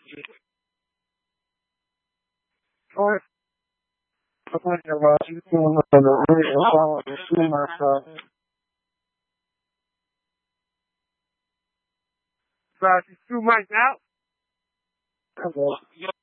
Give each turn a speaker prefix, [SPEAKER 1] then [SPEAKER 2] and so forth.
[SPEAKER 1] Or talking about you doing the real hard to see myself. So I can sue Mike out? Okay.